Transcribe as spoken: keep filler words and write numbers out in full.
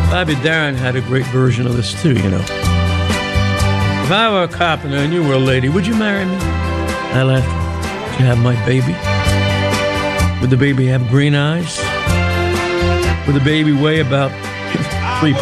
Bobby Darin had a great version of this too, you know. If I were a carpenter and you were a lady, would you marry me? I laughed. Would you have my baby? Would the baby have green eyes? Would the baby weigh about three